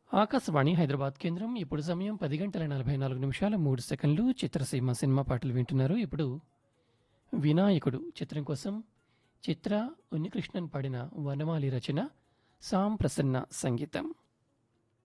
ఆకాశవాణి హైదరాబాద్ కేంద్రం. ఇప్పుడు సమయం 10:44 చిత్రసీమ సినిమా పాటలు వింటున్నారు. ఇప్పుడు వినాయకుడు చిత్రం కోసం చిత్ర ఉన్నికృష్ణన్ పాడిన వనమాలి రచన, సాం ప్రసన్న సంగీతం.